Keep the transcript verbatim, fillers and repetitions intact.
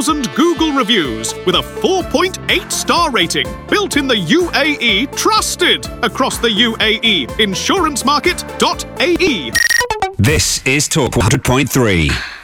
thousand Google reviews with a four point eight star rating. Built in the U A E, trusted across the U A E. insurance market dot A E. This is Talk one hundred point three.